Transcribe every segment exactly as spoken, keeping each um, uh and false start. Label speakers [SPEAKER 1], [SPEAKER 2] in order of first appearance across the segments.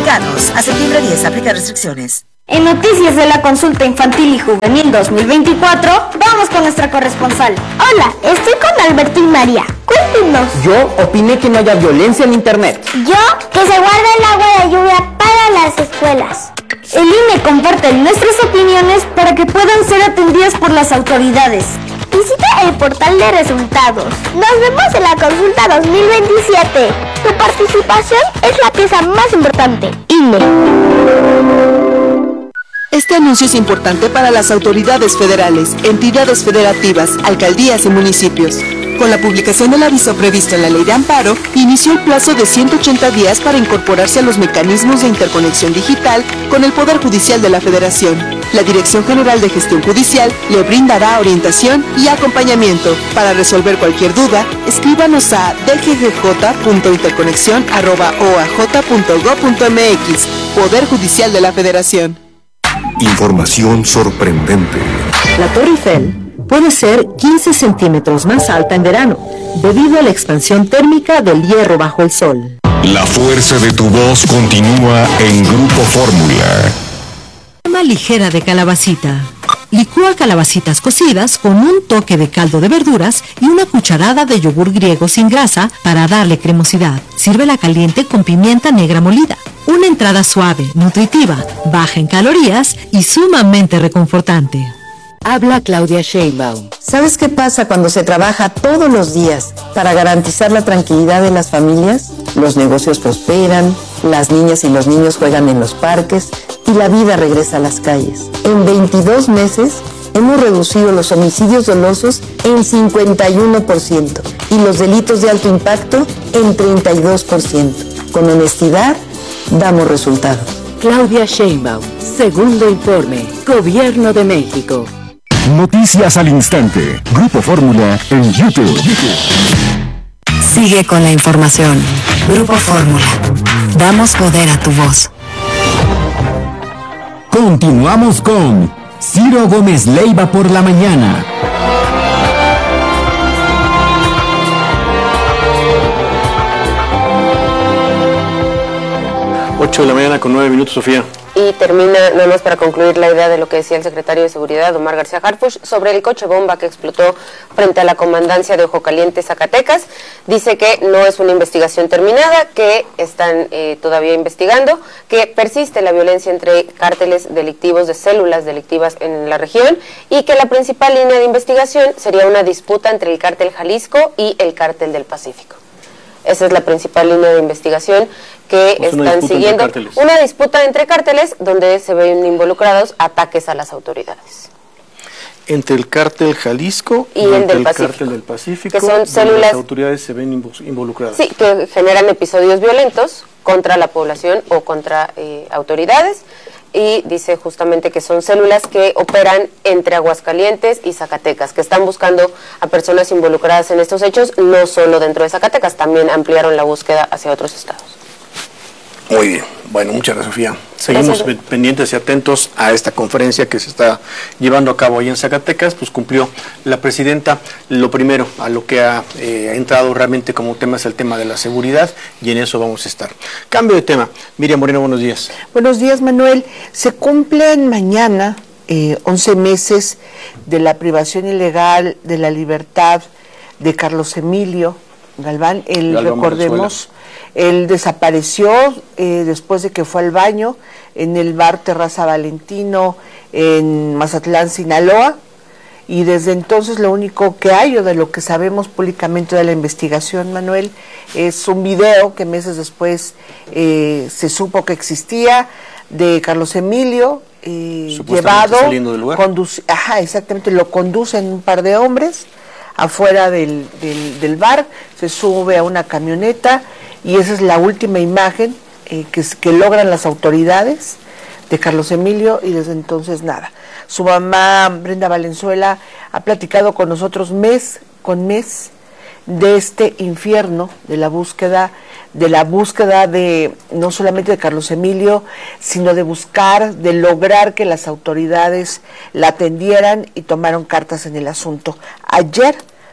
[SPEAKER 1] Veganos. A septiembre diez, aplica restricciones.
[SPEAKER 2] En noticias de la consulta infantil y juvenil dos mil veinticuatro, vamos con nuestra corresponsal.
[SPEAKER 3] Hola, estoy con Alberto y María. Cuéntenos.
[SPEAKER 4] Yo opiné que no haya violencia en internet.
[SPEAKER 3] Yo, que se guarde el agua de lluvia para las escuelas.
[SPEAKER 2] El I N E comparte nuestras opiniones para que puedan ser atendidas por las autoridades.
[SPEAKER 3] Visita el portal de resultados. Nos vemos en la consulta dos mil veintisiete. Tu participación es la pieza más importante. I N E.
[SPEAKER 5] Este anuncio es importante para las autoridades federales, entidades federativas, alcaldías y municipios. Con la publicación del aviso previsto en la Ley de Amparo, inició el plazo de ciento ochenta días para incorporarse a los mecanismos de interconexión digital con el Poder Judicial de la Federación. La Dirección General de Gestión Judicial le brindará orientación y acompañamiento. Para resolver cualquier duda, escríbanos a d g g j punto interconexión arroba o a j punto gob punto m x. Poder Judicial de la Federación.
[SPEAKER 6] Información sorprendente.
[SPEAKER 7] La Torre Eiffel puede ser quince centímetros más alta en verano, debido a la expansión térmica del hierro bajo el sol.
[SPEAKER 6] La fuerza de tu voz continúa en Grupo Fórmula.
[SPEAKER 8] Crema ligera de calabacita. Licúa calabacitas cocidas con un toque de caldo de verduras y una cucharada de yogur griego sin grasa para darle cremosidad. Sírvela caliente con pimienta negra molida. Una entrada suave, nutritiva, baja en calorías y sumamente reconfortante.
[SPEAKER 7] Habla Claudia Sheinbaum. ¿Sabes qué pasa cuando se trabaja todos los días para garantizar la tranquilidad de las familias? Los negocios prosperan, las niñas y los niños juegan en los parques y la vida regresa a las calles. En veintidós meses hemos reducido los homicidios dolosos en cincuenta y uno por ciento y los delitos de alto impacto en treinta y dos por ciento. Con honestidad, damos resultados. Claudia Sheinbaum, segundo informe, Gobierno de México.
[SPEAKER 6] Noticias al instante. Grupo Fórmula en YouTube.
[SPEAKER 9] Sigue con la información. Grupo Fórmula. Damos poder a tu voz.
[SPEAKER 10] Continuamos con Ciro Gómez Leiva por la mañana.
[SPEAKER 11] ocho de la mañana con nueve minutos, Sofía.
[SPEAKER 12] Y termina, nada más para concluir la idea de lo que decía el secretario de Seguridad, Omar García Harfuch, sobre el coche bomba que explotó frente a la comandancia de Ojo Caliente, Zacatecas. Dice que no es una investigación terminada, que están eh, todavía investigando, que persiste la violencia entre cárteles delictivos de células delictivas en la región y que la principal línea de investigación sería una disputa entre el cártel Jalisco y el cártel del Pacífico. Esa es la principal línea de investigación que pues están siguiendo. Una disputa entre cárteles donde se ven involucrados ataques a las autoridades.
[SPEAKER 11] Entre el cártel Jalisco
[SPEAKER 12] y, y el, del
[SPEAKER 11] el
[SPEAKER 12] Pacífico,
[SPEAKER 11] cártel del Pacífico,
[SPEAKER 12] que son células,
[SPEAKER 11] las autoridades se ven involucradas.
[SPEAKER 12] Sí, que generan episodios violentos contra la población o contra eh, autoridades. Y dice justamente que son células que operan entre Aguascalientes y Zacatecas, que están buscando a personas involucradas en estos hechos, no solo dentro de Zacatecas, también ampliaron la búsqueda hacia otros estados.
[SPEAKER 11] Muy bien, bueno, muchas gracias, Sofía. Seguimos gracias. pendientes y atentos a esta conferencia que se está llevando a cabo ahí en Zacatecas. Pues cumplió la presidenta lo primero a lo que ha eh, entrado realmente como tema es el tema de la seguridad, y en eso vamos a estar. Cambio de tema. Miriam Moreno, buenos días.
[SPEAKER 13] Buenos días, Manuel. Se cumplen mañana eh, once meses de la privación ilegal de la libertad de Carlos Emilio Galván. Él, Galván, recordemos... Venezuela. Él desapareció eh, después de que fue al baño en el bar Terraza Valentino en Mazatlán, Sinaloa, y desde entonces lo único que hay, o de lo que sabemos públicamente de la investigación, Manuel, es un video que meses después eh, se supo que existía, de Carlos Emilio, eh, llevado, conduci- ajá, exactamente, lo conducen un par de hombres afuera del, del, del bar, se sube a una camioneta, y esa es la última imagen eh, que, que logran las autoridades de Carlos Emilio, y desde entonces nada. Su mamá, Brenda Valenzuela, ha platicado con nosotros mes con mes de este infierno, de la búsqueda, de la búsqueda de no solamente de Carlos Emilio, sino de buscar, de lograr que las autoridades la atendieran y tomaron cartas en el asunto. Ayer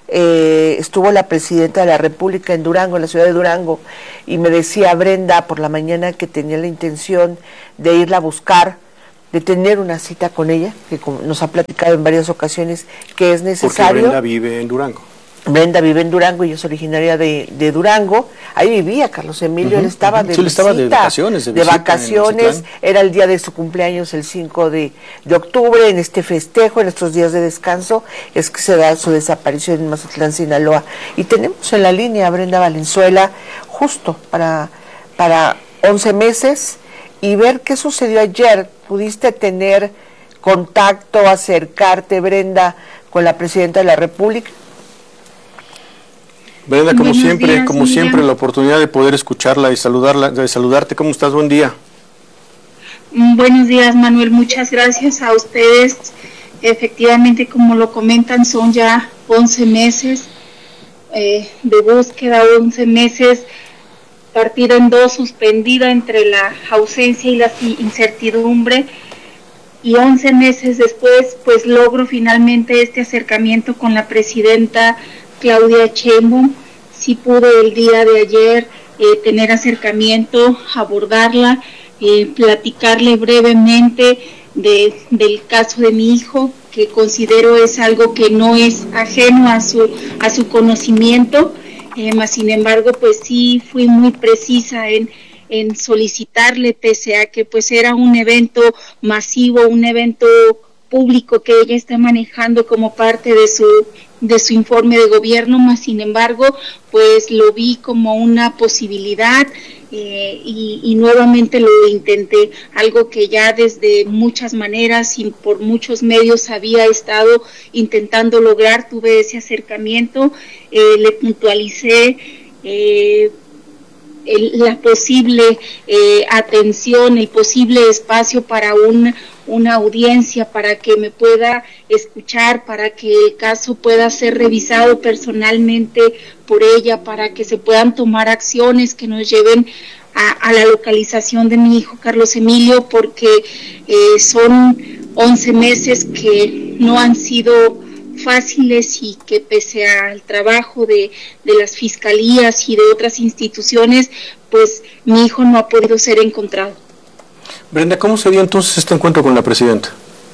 [SPEAKER 13] eh, estuvo la presidenta de la República en Durango, en la ciudad de Durango, y me decía Brenda por la mañana que tenía la intención de irla a buscar, de tener una cita con ella, que como nos ha platicado en varias ocasiones que es necesario.
[SPEAKER 11] Porque Brenda vive en Durango.
[SPEAKER 13] Brenda vive en Durango y es originaria de, de Durango. Ahí vivía Carlos Emilio, uh-huh, él estaba de
[SPEAKER 11] sí,
[SPEAKER 13] visita,
[SPEAKER 11] estaba de vacaciones. De,
[SPEAKER 13] de vacaciones, era el día de su cumpleaños, el cinco de octubre, en este festejo, en estos días de descanso, es que se da su desaparición en Mazatlán, Sinaloa. Y tenemos en la línea a Brenda Valenzuela, justo para, para once meses, y ver qué sucedió ayer. ¿Pudiste tener contacto, acercarte, Brenda, con la Presidenta de la República?
[SPEAKER 11] Brenda, como
[SPEAKER 14] Buenos
[SPEAKER 11] siempre,
[SPEAKER 14] días,
[SPEAKER 11] como
[SPEAKER 14] Miriam.
[SPEAKER 11] siempre, la oportunidad de poder escucharla y saludarla, de saludarte. ¿Cómo estás? Buen día.
[SPEAKER 14] Buenos días, Manuel. Muchas gracias a ustedes. Efectivamente, como lo comentan, son ya once meses eh, de búsqueda, once meses partida en dos, suspendida entre la ausencia y la incertidumbre. Y once meses después, pues logro finalmente este acercamiento con la presidenta Claudia Sheinbaum. Sí pude el día de ayer eh, tener acercamiento, abordarla, eh, platicarle brevemente de, del caso de mi hijo, que considero es algo que no es ajeno a su, a su conocimiento, eh, mas sin embargo pues sí fui muy precisa en, en solicitarle, pese a que pues era un evento masivo, un evento público que ella está manejando como parte de su de su informe de gobierno, más sin embargo, pues lo vi como una posibilidad eh, y, y nuevamente lo intenté, algo que ya desde muchas maneras y por muchos medios había estado intentando lograr. Tuve ese acercamiento, eh, le puntualicé eh, el, la posible eh, atención, el posible espacio para un una audiencia, para que me pueda escuchar, para que el caso pueda ser revisado personalmente por ella, para que se puedan tomar acciones que nos lleven a, a la localización de mi hijo Carlos Emilio, porque eh, son once meses que no han sido fáciles y que pese al trabajo de, de las fiscalías y de otras instituciones, pues mi hijo no ha podido ser encontrado.
[SPEAKER 11] Brenda, ¿cómo se dio entonces este encuentro con la presidenta?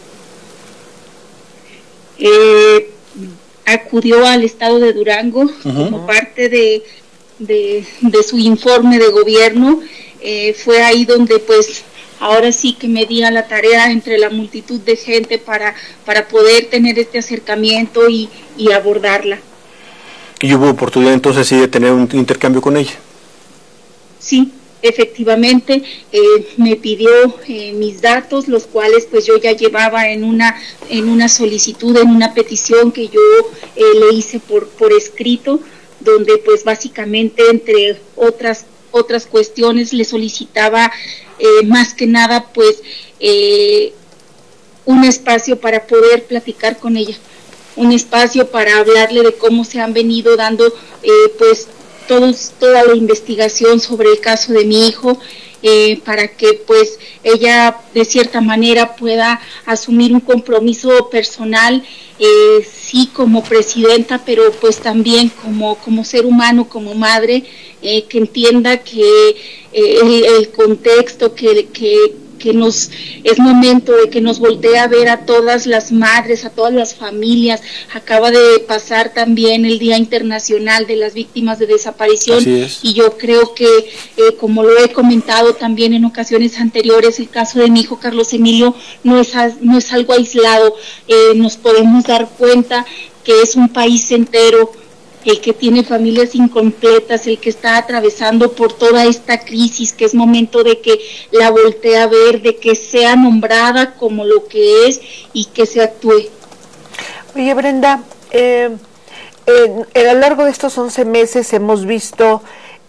[SPEAKER 14] Eh, acudió al estado de Durango uh-huh. como parte de, de, de su informe de gobierno. Eh, fue ahí donde pues ahora sí que me di a la tarea entre la multitud de gente para, para poder tener este acercamiento y, y abordarla.
[SPEAKER 11] ¿Y hubo oportunidad entonces sí de tener un intercambio con ella?
[SPEAKER 14] Sí. Efectivamente, eh, me pidió eh, mis datos, los cuales pues yo ya llevaba en una en una solicitud, en una petición que yo eh, le hice por por escrito, donde pues básicamente entre otras otras cuestiones le solicitaba eh, más que nada pues eh, un espacio para poder platicar con ella, un espacio para hablarle de cómo se han venido dando eh, pues Todos, toda la investigación sobre el caso de mi hijo, eh, para que pues ella de cierta manera pueda asumir un compromiso personal, eh, sí como presidenta, pero pues también como, como ser humano, como madre, eh, que entienda que eh, el, el contexto, que, que, que nos es momento de que nos voltee a ver a todas las madres, a todas las familias. Acaba de pasar también el Día Internacional de las Víctimas de Desaparición y yo creo que, eh, como lo he comentado también en ocasiones anteriores, el caso de mi hijo Carlos Emilio no es, no es algo aislado. Eh, nos podemos dar cuenta que es un país entero el que tiene familias incompletas, el que está atravesando por toda esta crisis, que es momento de que la voltee a ver, de que sea nombrada como lo que es y que se actúe.
[SPEAKER 13] Oye, Brenda, eh, eh, a lo largo de estos once meses hemos visto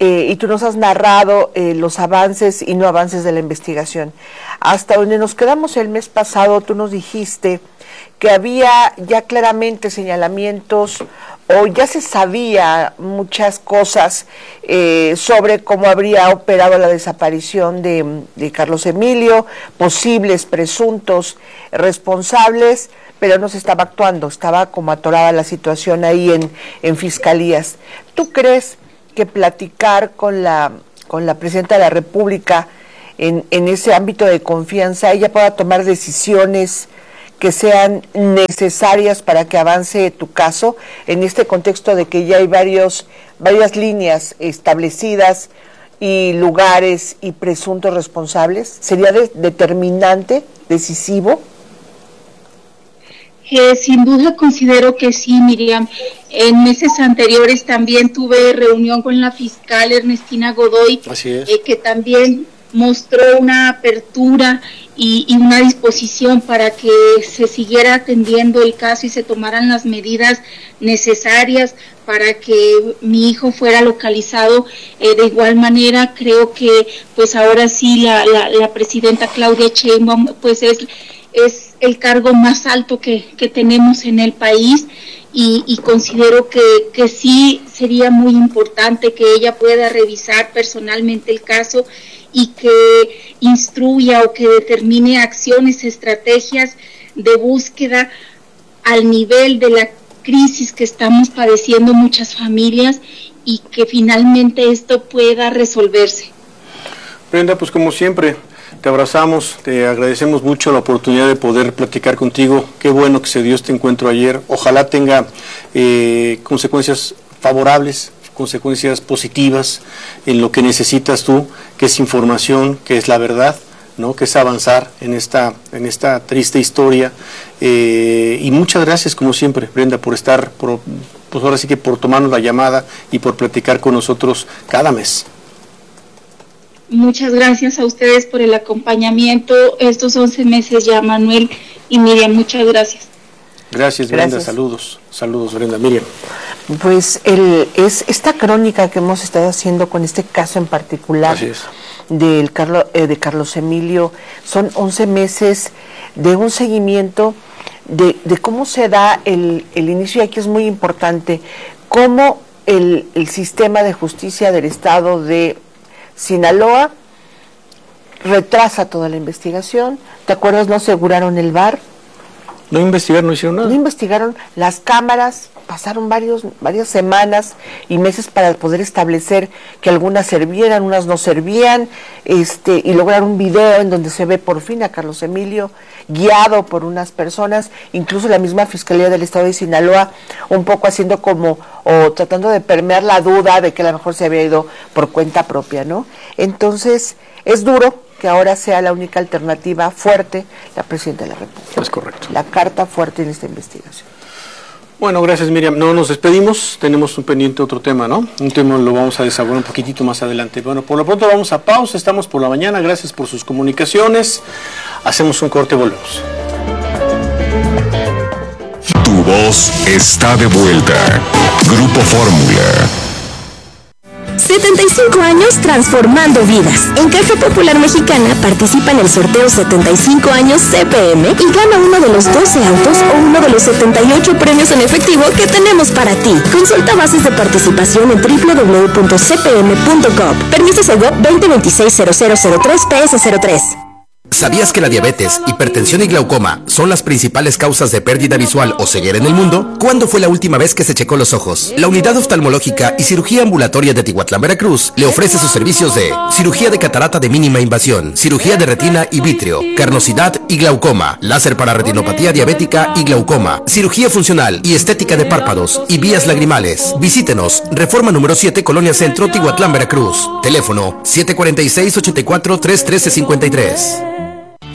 [SPEAKER 13] eh, y tú nos has narrado eh, los avances y no avances de la investigación. Hasta donde nos quedamos el mes pasado, tú nos dijiste que había ya claramente señalamientos o ya se sabía muchas cosas eh, sobre cómo habría operado la desaparición de, de Carlos Emilio, posibles, presuntos responsables, pero no se estaba actuando, estaba como atorada la situación ahí en, en fiscalías. ¿Tú crees que platicar con la, con la Presidenta de la República en, en ese ámbito de confianza, ella pueda tomar decisiones que sean necesarias para que avance tu caso, en este contexto de que ya hay varios, varias líneas establecidas y lugares y presuntos responsables? ¿Sería de, determinante, decisivo?
[SPEAKER 14] Eh, sin duda considero que sí, Miriam. En meses anteriores también tuve reunión con la fiscal Ernestina Godoy,
[SPEAKER 11] Así es.
[SPEAKER 14] eh, que también mostró una apertura y, y una disposición para que se siguiera atendiendo el caso y se tomaran las medidas necesarias para que mi hijo fuera localizado. Eh, de igual manera, creo que pues ahora sí la, la, la presidenta Claudia Sheinbaum pues es, es el cargo más alto que, que tenemos en el país. Y, y considero que, que sí sería muy importante que ella pueda revisar personalmente el caso y que instruya o que determine acciones, estrategias de búsqueda al nivel de la crisis que estamos padeciendo muchas familias y que finalmente esto pueda resolverse.
[SPEAKER 11] Brenda, pues como siempre, te abrazamos, te agradecemos mucho la oportunidad de poder platicar contigo. Qué bueno que se dio este encuentro ayer. Ojalá tenga eh, consecuencias favorables, consecuencias positivas en lo que necesitas tú, que es información, que es la verdad, ¿no? Que es avanzar en esta, en esta triste historia. Eh, y muchas gracias, como siempre, Brenda, por estar, por, pues ahora sí que por tomarnos la llamada y por platicar con nosotros cada mes.
[SPEAKER 14] Muchas gracias a ustedes por el acompañamiento estos once meses ya, Manuel y Miriam, muchas gracias.
[SPEAKER 11] Gracias, Brenda,
[SPEAKER 13] Gracias.
[SPEAKER 11] saludos, saludos, Brenda. Miriam.
[SPEAKER 13] Pues el, es esta crónica que hemos estado haciendo con este caso en particular del Carlo, eh, de Carlos Emilio, son once meses de un seguimiento de, de cómo se da el, el inicio, y aquí es muy importante, cómo el, el sistema de justicia del estado de Sinaloa retrasa toda la investigación. ¿Te acuerdas? No aseguraron el V A R.
[SPEAKER 11] No investigaron, no hicieron nada.
[SPEAKER 13] No investigaron las cámaras, pasaron varios, varias semanas y meses para poder establecer que algunas servían, unas no servían, este, y lograr un video en donde se ve por fin a Carlos Emilio guiado por unas personas, incluso la misma Fiscalía del Estado de Sinaloa, un poco haciendo como, o tratando de permear la duda de que a lo mejor se había ido por cuenta propia, ¿no? Entonces, es duro que ahora sea la única alternativa fuerte la Presidenta de la República.
[SPEAKER 11] Es correcto.
[SPEAKER 13] La carta fuerte en esta investigación.
[SPEAKER 11] Bueno, gracias, Miriam. No nos despedimos, tenemos un pendiente otro tema, ¿no? Un tema lo vamos a desarrollar un poquitito más adelante. Bueno, por lo pronto vamos a pausa, estamos por la mañana, gracias por sus comunicaciones. Hacemos un corte y volvemos.
[SPEAKER 6] Tu voz está de vuelta. Grupo Fórmula.
[SPEAKER 2] setenta y cinco años transformando vidas. En Caja Popular Mexicana participa en el sorteo setenta y cinco años C P M y gana uno de los doce autos o uno de los setenta y ocho premios en efectivo que tenemos para ti. Consulta bases de participación en doble u doble u doble u punto c p m punto gov. Permiso Segov veinte veintiséis cero cero cero tres P S cero tres.
[SPEAKER 15] ¿Sabías que la diabetes, hipertensión y glaucoma son las principales causas de pérdida visual o ceguera en el mundo? ¿Cuándo fue la última vez que se checó los ojos? La Unidad Oftalmológica y Cirugía Ambulatoria de Tihuatlán, Veracruz, le ofrece sus servicios de cirugía de catarata de mínima invasión, cirugía de retina y vítreo, carnosidad y glaucoma, láser para retinopatía diabética y glaucoma, cirugía funcional y estética de párpados y vías lagrimales. Visítenos, Reforma número siete, Colonia Centro, Tihuatlán, Veracruz. Teléfono siete cuatro seis, ocho cuatro, tres uno tres cinco tres.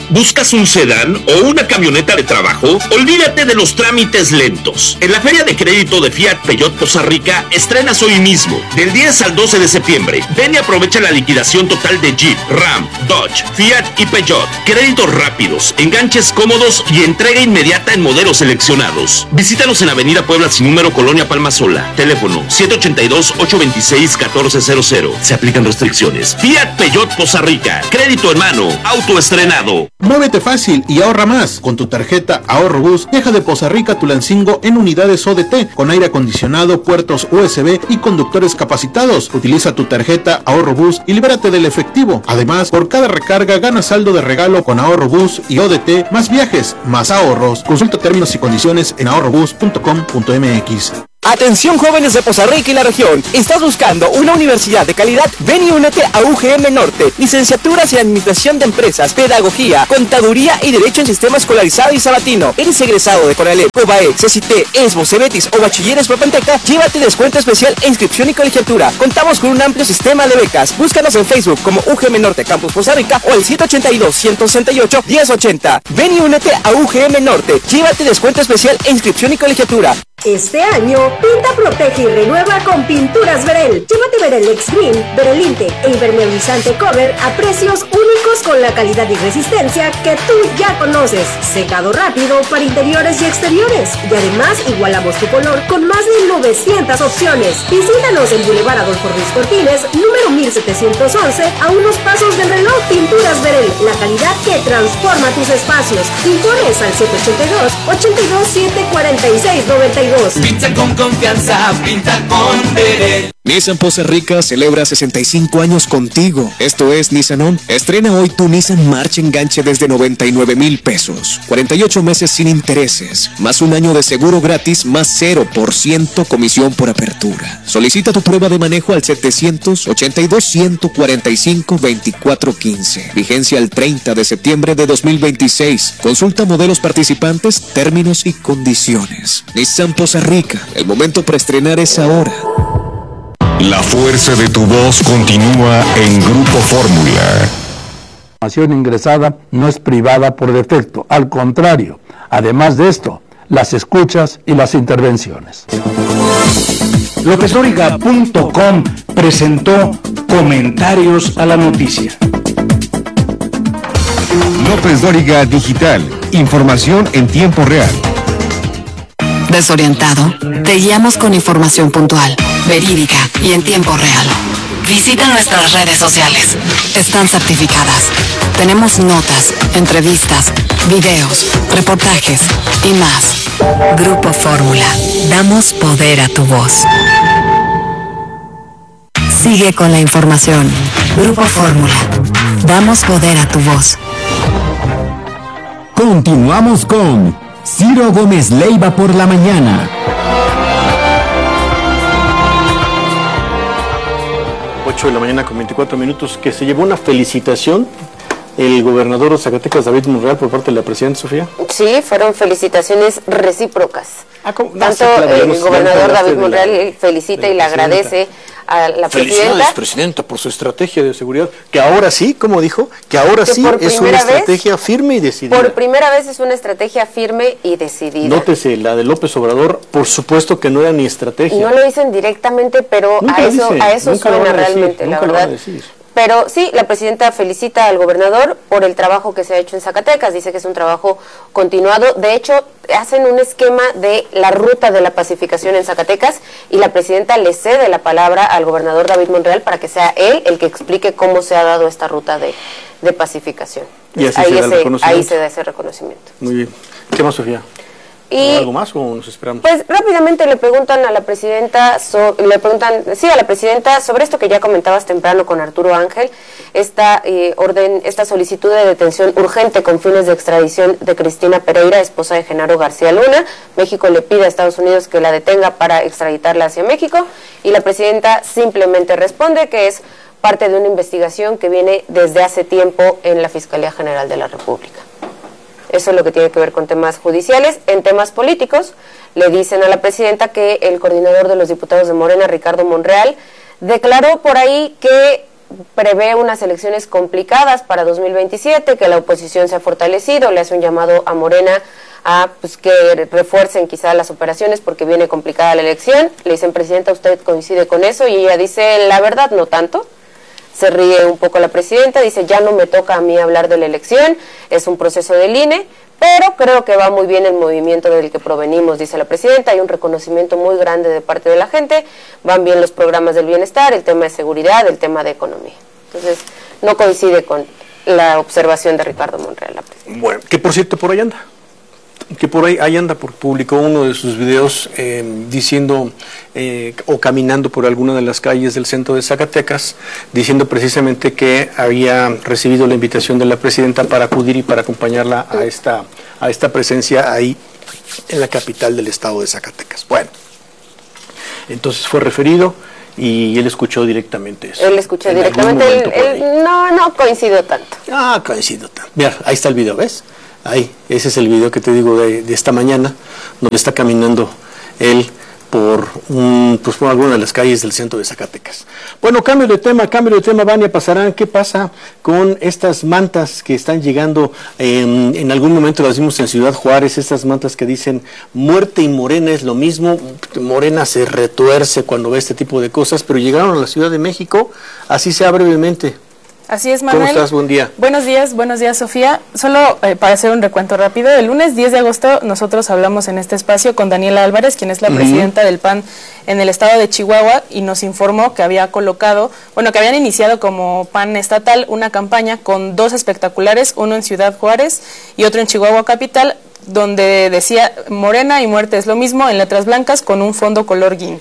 [SPEAKER 16] ¿Buscas un sedán o una camioneta de trabajo? Olvídate de los trámites lentos. En la Feria de Crédito de Fiat Peugeot Poza Rica estrenas hoy mismo, del diez al doce de septiembre. Ven y aprovecha la liquidación total de Jeep, Ram, Dodge, Fiat y Peugeot. Créditos rápidos, enganches cómodos y entrega inmediata en modelos seleccionados. Visítanos en Avenida Puebla sin número, Colonia Palmasola. Teléfono siete ocho dos, ocho dos seis, uno cuatro cero cero. Se aplican restricciones. Fiat Peugeot Poza Rica. Crédito en mano. Auto estrenado.
[SPEAKER 17] Muévete fácil y ahorra más. Con tu tarjeta Ahorro Bus, deja de Poza Rica Tulancingo en unidades O D T, con aire acondicionado, puertos U S B y conductores capacitados. Utiliza tu tarjeta Ahorro Bus y libérate del efectivo. Además, por cada recarga gana saldo de regalo con Ahorro Bus y O D T, más viajes, más ahorros. Consulta términos y condiciones en ahorro bus punto com punto m x.
[SPEAKER 18] Atención jóvenes de Poza Rica y la región, ¿estás buscando una universidad de calidad? Ven y únete a U G M Norte, licenciaturas en Administración de Empresas, Pedagogía, Contaduría y Derecho en Sistema Escolarizado y Sabatino. ¿Eres egresado de Conalep, COBAE, CECITE, ESBO, CEBETIS o Bachilleres Propenteca? Llévate descuento especial e inscripción y colegiatura. Contamos con un amplio sistema de becas. Búscanos en Facebook como U G M Norte Campus Poza Rica o el siete ocho dos, uno seis ocho, uno cero ocho cero. Ven y únete a U G M Norte. Llévate descuento especial e inscripción y colegiatura.
[SPEAKER 19] Este año, pinta, protege y renueva con Pinturas Verel. Llévate Verel X Green, Verelinte e impermeabilizante cover a precios únicos con la calidad y resistencia que tú ya conoces. Secado rápido para interiores y exteriores. Y además igualamos tu color con más de novecientas opciones. Visítanos en Boulevard Adolfo Ruiz Cortines, número mil setecientos once, a unos pasos del reloj. Pinturas Verel, la calidad que transforma tus espacios. Informes al siete ocho dos, ocho dos siete, cuatro seis nueve dos.
[SPEAKER 20] Pinta con confianza, pinta con Verel.
[SPEAKER 21] Nissan Poza Rica celebra sesenta y cinco años contigo. Esto es Nissan On. Estrena hoy tu Nissan March enganche desde noventa y nueve mil pesos. cuarenta y ocho meses sin intereses. Más un año de seguro gratis, más cero por ciento comisión por apertura. Solicita tu prueba de manejo al setecientos ochenta y dos, ciento cuarenta y cinco, veinticuatro quince. Vigencia el treinta de septiembre de dos mil veintiséis. Consulta modelos participantes, términos y condiciones. Nissan Poza Rica. El momento para estrenar es ahora.
[SPEAKER 6] La fuerza de tu voz continúa en Grupo Fórmula.
[SPEAKER 22] La información ingresada no es privada por defecto, al contrario, además de esto, las escuchas y las intervenciones.
[SPEAKER 23] López Dóriga punto com presentó Comentarios a la Noticia.
[SPEAKER 10] López Dóriga Digital, información en tiempo real.
[SPEAKER 9] ¿Desorientado? Te guiamos con información puntual, verídica y en tiempo real. Visita nuestras redes sociales. Están certificadas. Tenemos notas, entrevistas, videos, reportajes y más. Grupo Fórmula. Damos poder a tu voz. Sigue con la información. Grupo Fórmula. Damos poder a tu voz.
[SPEAKER 10] Continuamos con Ciro Gómez Leiva por la mañana.
[SPEAKER 11] ocho de la mañana con veinticuatro minutos, que se llevó una felicitación el gobernador de Zacatecas, David Monreal, por parte de la presidenta Sofía.
[SPEAKER 12] Sí, fueron felicitaciones recíprocas.
[SPEAKER 11] Ah,
[SPEAKER 12] Tanto el gobernador David Monreal felicita y le agradece a la presidenta.
[SPEAKER 11] Felicidades, presidenta, por su estrategia de seguridad, que ahora sí, como dijo, que ahora
[SPEAKER 12] que
[SPEAKER 11] sí es una estrategia vez, firme y decidida.
[SPEAKER 12] Por primera vez es una estrategia firme y decidida.
[SPEAKER 11] Nótese, la de López Obrador, por supuesto que no era ni estrategia.
[SPEAKER 12] No lo dicen directamente, pero nunca a eso, dice, a eso suena realmente, la verdad. Pero sí, la presidenta felicita al gobernador por el trabajo que se ha hecho en Zacatecas, dice que es un trabajo continuado. De hecho, hacen un esquema de la ruta de la pacificación en Zacatecas y la presidenta le cede la palabra al gobernador David Monreal para que sea él el que explique cómo se ha dado esta ruta de, de pacificación.
[SPEAKER 11] Y así
[SPEAKER 12] ahí,
[SPEAKER 11] se da
[SPEAKER 12] ese,
[SPEAKER 11] el reconocimiento.
[SPEAKER 12] ahí se da ese reconocimiento.
[SPEAKER 11] Muy bien. ¿Qué más, Sofía?
[SPEAKER 12] Y,
[SPEAKER 11] ¿Algo más o nos esperamos?
[SPEAKER 12] Pues rápidamente le preguntan a la presidenta, so, le preguntan, sí, a la presidenta sobre esto que ya comentabas temprano con Arturo Ángel, esta eh, orden, esta solicitud de detención urgente con fines de extradición de Cristina Pereira, esposa de Genaro García Luna. México le pide a Estados Unidos que la detenga para extraditarla hacia México y la presidenta simplemente responde que es parte de una investigación que viene desde hace tiempo en la Fiscalía General de la República. Eso es lo que tiene que ver con temas judiciales. En temas políticos, le dicen a la presidenta que el coordinador de los diputados de Morena, Ricardo Monreal, declaró por ahí que prevé unas elecciones complicadas para dos mil veintisiete, que la oposición se ha fortalecido, le hace un llamado a Morena a pues, que refuercen quizá las operaciones porque viene complicada la elección. Le dicen, presidenta, ¿usted coincide con eso? Y ella dice, la verdad, no tanto. Se ríe un poco la presidenta, dice, ya no me toca a mí hablar de la elección, es un proceso del I N E, pero creo que va muy bien el movimiento del que provenimos, dice la presidenta. Hay un reconocimiento muy grande de parte de la gente, van bien los programas del bienestar, el tema de seguridad, el tema de economía. Entonces, no coincide con la observación de Ricardo Monreal, la presidenta.
[SPEAKER 11] Bueno, que por cierto, por ahí anda. que por ahí, ahí anda, porque publicó uno de sus videos eh, diciendo eh, o caminando por alguna de las calles del centro de Zacatecas, diciendo precisamente que había recibido la invitación de la presidenta para acudir y para acompañarla a esta, a esta presencia ahí en la capital del estado de Zacatecas. Bueno, entonces fue referido y él escuchó directamente eso.
[SPEAKER 12] Él escuchó directamente, él, él no, no coincidió tanto.
[SPEAKER 11] Ah, coincidió tanto. Mira, ahí está el video, ¿ves? Ahí, ese es el video que te digo de, de esta mañana, donde está caminando él por, un, pues por alguna de las calles del centro de Zacatecas. Bueno, cambio de tema, cambio de tema, Vania Pasarán. ¿Qué pasa con estas mantas que están llegando? Eh, en algún momento las vimos en Ciudad Juárez, estas mantas que dicen muerte y Morena es lo mismo. Morena se retuerce cuando ve este tipo de cosas, pero llegaron a la Ciudad de México, así sea brevemente.
[SPEAKER 1] Así es, Manuel.
[SPEAKER 11] ¿Cómo estás? Buen día.
[SPEAKER 1] Buenos días, buenos días, Sofía. Solo eh, para hacer un recuento rápido, el lunes diez de agosto nosotros hablamos en este espacio con Daniela Álvarez, quien es la uh-huh. presidenta del P A N en el estado de Chihuahua, y nos informó que había colocado, bueno, que habían iniciado como P A N estatal una campaña con dos espectaculares, uno en Ciudad Juárez y otro en Chihuahua Capital, donde decía Morena y muerte es lo mismo, en letras blancas con un fondo color guinda.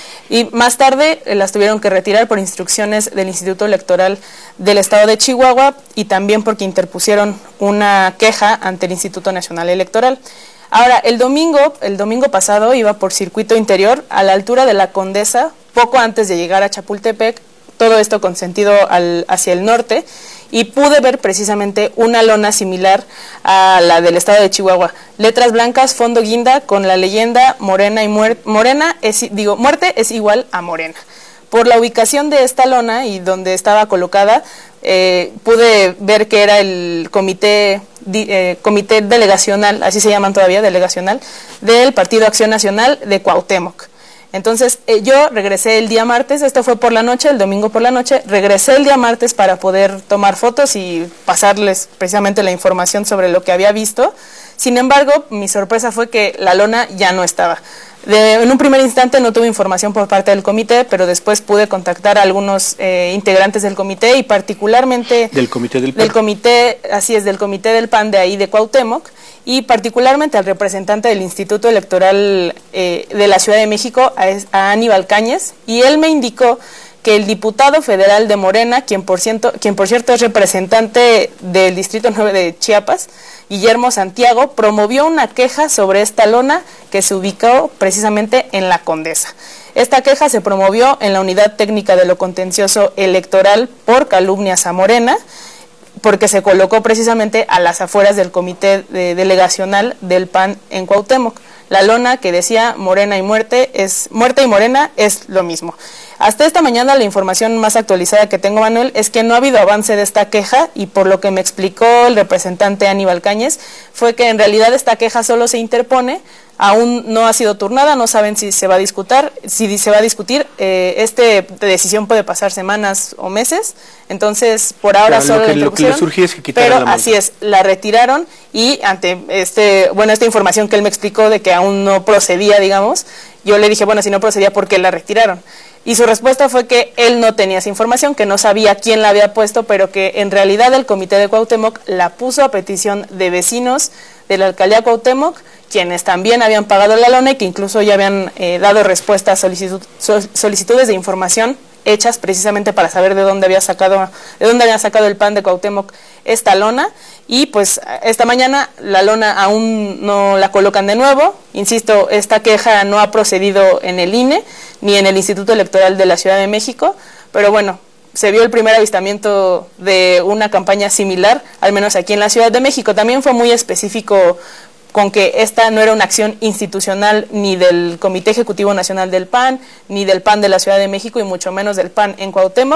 [SPEAKER 1] Y más tarde eh, las tuvieron que retirar por instrucciones del Instituto Electoral del Estado de Chihuahua y también porque interpusieron una queja ante el Instituto Nacional Electoral. Ahora, el domingo, el domingo pasado iba por circuito interior a la altura de la Condesa, poco antes de llegar a Chapultepec, todo esto con sentido al, hacia el norte, y pude ver precisamente una lona similar a la del estado de Chihuahua. Letras blancas, fondo guinda, con la leyenda Morena y muer Morena es, digo, muerte es igual a Morena. Por la ubicación de esta lona y donde estaba colocada, eh, pude ver que era el comité, di, eh, comité delegacional, así se llaman todavía, delegacional, del Partido Acción Nacional de Cuauhtémoc. Entonces eh, yo regresé el día martes, esto fue por la noche, el domingo por la noche, regresé el día martes para poder tomar fotos y pasarles precisamente la información sobre lo que había visto. Sin embargo, mi sorpresa fue que la lona ya no estaba. De, en un primer instante no tuve información por parte del comité, pero después pude contactar a algunos eh, integrantes del comité y particularmente
[SPEAKER 11] del comité del P A N.
[SPEAKER 1] Del comité, así es, del comité del P A N de ahí de Cuauhtémoc, y particularmente al representante del Instituto Electoral eh, de la Ciudad de México, a, a Aníbal Cáñez, y él me indicó que el diputado federal de Morena, quien por, ciento, quien por cierto es representante del Distrito nueve de Chiapas, Guillermo Santiago, promovió una queja sobre esta lona que se ubicó precisamente en la Condesa. Esta queja se promovió en la Unidad Técnica de lo Contencioso Electoral por calumnias a Morena, porque se colocó precisamente a las afueras del comité de delegacional del P A N en Cuauhtémoc. La lona que decía Morena y muerte es muerte y Morena es lo mismo. Hasta esta mañana la información más actualizada que tengo, Manuel, es que no ha habido avance de esta queja, y por lo que me explicó el representante Aníbal Cáñez, fue que en realidad esta queja solo se interpone, aún no ha sido turnada, no saben si se va a discutir, si se va a discutir, eh, esta decisión puede pasar semanas o meses, entonces por ahora claro, solo
[SPEAKER 11] lo que,
[SPEAKER 1] la interrupción,
[SPEAKER 11] lo que le surgía es que
[SPEAKER 1] pero
[SPEAKER 11] la
[SPEAKER 1] así es, la retiraron, y ante este, bueno, esta información que él me explicó de que aún no procedía, digamos, yo le dije, bueno, si no procedía, ¿por qué la retiraron? Y su respuesta fue que él no tenía esa información, que no sabía quién la había puesto, pero que en realidad el comité de Cuauhtémoc la puso a petición de vecinos de la alcaldía Cuauhtémoc, quienes también habían pagado la lona y que incluso ya habían eh, dado respuesta a solicitud, solicitudes de información hechas precisamente para saber de dónde había sacado, de dónde había sacado el P A N de Cuauhtémoc esta lona. Y pues esta mañana la lona aún no la colocan de nuevo. Insisto, esta queja no ha procedido en el I N E ni en el Instituto Electoral de la Ciudad de México, pero bueno, se vio el primer avistamiento de una campaña similar, al menos aquí en la Ciudad de México. También fue muy específico con que esta no era una acción institucional ni del Comité Ejecutivo Nacional del P A N, ni del P A N de la Ciudad de México, y mucho menos del P A N en Cuauhtémoc.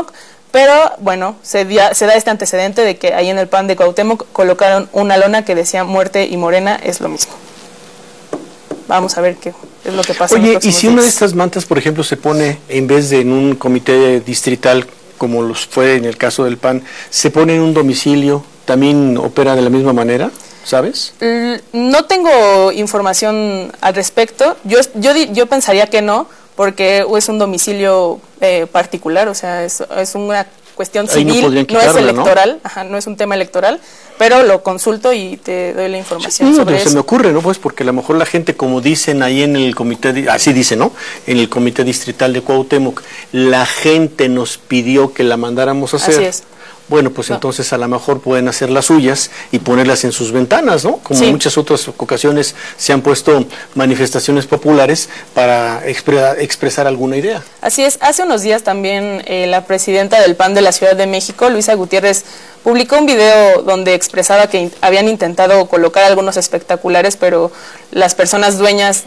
[SPEAKER 1] Pero bueno, se, dia, se da este antecedente de que ahí en el pan de Cuauhtémoc colocaron una lona que decía muerte y Morena es lo mismo. Vamos a ver qué es lo que pasa.
[SPEAKER 11] Oye, y si una de estas mantas, por ejemplo, se pone en vez de en un comité distrital, como los fue en el caso del P A N, se pone en un domicilio, ¿también opera de la misma manera? ¿Sabes?
[SPEAKER 1] No tengo información al respecto. Yo, yo, yo pensaría que no, porque es un domicilio eh, particular, o sea, es, es una cuestión civil, no, no es electoral, ¿no? Ajá, no es un tema electoral, pero lo consulto y te doy la información
[SPEAKER 11] sí,
[SPEAKER 1] sobre
[SPEAKER 11] pero
[SPEAKER 1] eso.
[SPEAKER 11] Se me ocurre, ¿no? Pues porque a lo mejor la gente, como dicen ahí en el comité, así dice, ¿no? En el comité distrital de Cuauhtémoc, la gente nos pidió que la mandáramos a hacer.
[SPEAKER 1] Así es.
[SPEAKER 11] Bueno, pues no. Entonces a lo mejor pueden hacer las suyas y ponerlas en sus ventanas, ¿no? Como sí. En muchas otras ocasiones se han puesto manifestaciones populares para expre expresar alguna idea.
[SPEAKER 1] Así es. Hace unos días también eh, la presidenta del P A N de la Ciudad de México, Luisa Gutiérrez, publicó un video donde expresaba que in habían intentado colocar algunos espectaculares, pero las personas dueñas